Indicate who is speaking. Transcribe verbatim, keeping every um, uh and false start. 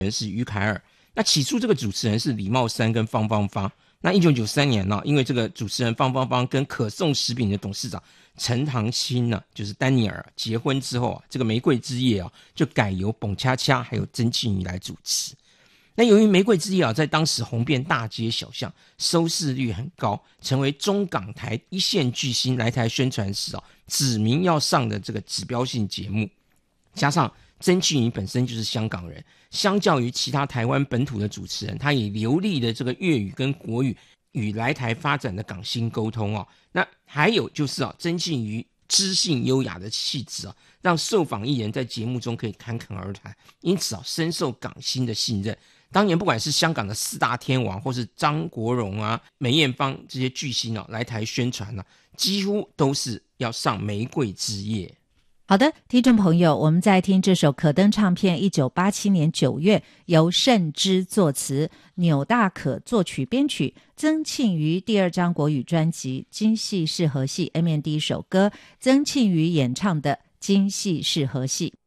Speaker 1: 人是于凯尔。那起初这个主持人是李茂山跟方芳芳。那一九九三年呢、啊，因为这个主持人方芳芳跟可颂食品的董事长陈唐青呢、啊，就是丹尼尔结婚之后啊，这个玫瑰之夜啊，就改由蹦恰恰还有曾庆瑜来主持。那由于玫瑰之夜啊，在当时红遍大街小巷，收视率很高，成为中港台一线巨星来台宣传时啊，指明要上的这个指标性节目。加上曾庆瑜本身就是香港人，相较于其他台湾本土的主持人，他以流利的这个粤语跟国语与来台发展的港星沟通哦。那还有就是啊，曾庆瑜知性优雅的气质啊，让受访艺人在节目中可以侃侃而谈，因此啊，深受港星的信任。当年不管是香港的四大天王，或是张国荣啊、梅艳芳这些巨星啊来台宣传啊，几乎都是要上玫瑰之夜。
Speaker 2: 好的，听众朋友，我们在听这首可登唱片一九八七年九月由盛之作词，钮大可作曲编曲，曾庆瑜第二张国语专辑《京戏是和戏》 里面第一首歌，曾庆瑜演唱的《京戏是和戏》。